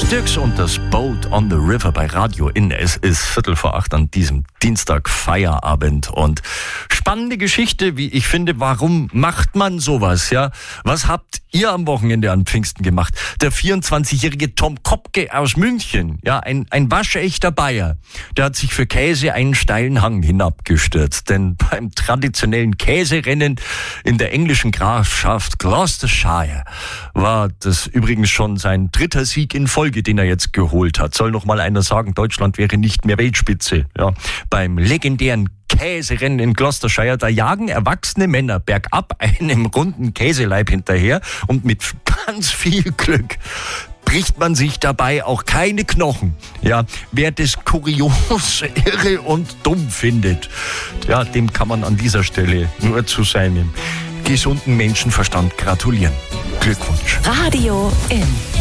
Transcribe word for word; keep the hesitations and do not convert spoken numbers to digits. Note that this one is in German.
Styx und das Boat on the River bei Radio In. Es ist Viertel vor acht an diesem Dienstag Feierabend und spannende Geschichte, wie ich finde. Warum macht man sowas? Ja, was habt ihr am Wochenende an Pfingsten gemacht? Der vierundzwanzigjährige Tom Kopke aus München, ja, ein, ein waschechter Bayer, der hat sich für Käse einen steilen Hang hinabgestürzt. Denn beim traditionellen Käserennen in der englischen Grafschaft Gloucestershire war das übrigens schon sein dritter Sieg in Folge, den er jetzt geholt hat. Soll noch mal einer sagen, Deutschland wäre nicht mehr Weltspitze. Ja, beim legendären Käserennen in Gloucestershire, da jagen erwachsene Männer bergab einem runden Käseleib hinterher und mit ganz viel Glück bricht man sich dabei auch keine Knochen. Ja, wer das kurios, irre und dumm findet, ja, dem kann man an dieser Stelle nur zu seinem gesunden Menschenverstand gratulieren. Glückwunsch. Radio In.